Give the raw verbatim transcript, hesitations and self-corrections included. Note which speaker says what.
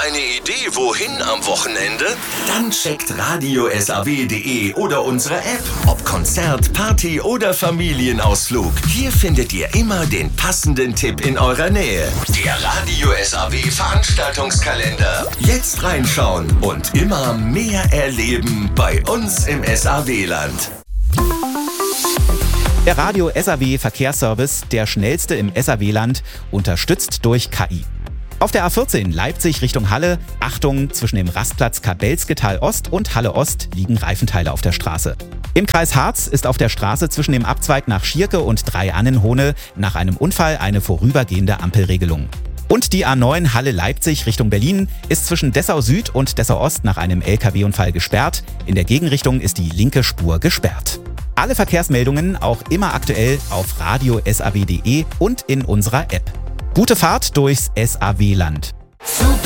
Speaker 1: eine Idee, wohin am Wochenende? Dann checkt radio S A W punkt de oder unsere App. Ob Konzert, Party oder Familienausflug. Hier findet ihr immer den passenden Tipp in eurer Nähe. Der Radio S A W Veranstaltungskalender. Jetzt reinschauen und immer mehr erleben bei uns im S A W-Land.
Speaker 2: Der Radio S A W Verkehrsservice, der schnellste im S A W-Land, unterstützt durch K I. Auf der A vierzehn Leipzig Richtung Halle, Achtung, zwischen dem Rastplatz Kabelsketal Ost und Halle Ost liegen Reifenteile auf der Straße. Im Kreis Harz ist auf der Straße zwischen dem Abzweig nach Schierke und Drei-Annenhohne nach einem Unfall eine vorübergehende Ampelregelung. Und die A neun Halle Leipzig Richtung Berlin ist zwischen Dessau Süd und Dessau Ost nach einem L K W-Unfall gesperrt. In der Gegenrichtung ist die linke Spur gesperrt. Alle Verkehrsmeldungen auch immer aktuell auf radio S A W punkt de und in unserer App. Gute Fahrt durchs S A W-Land.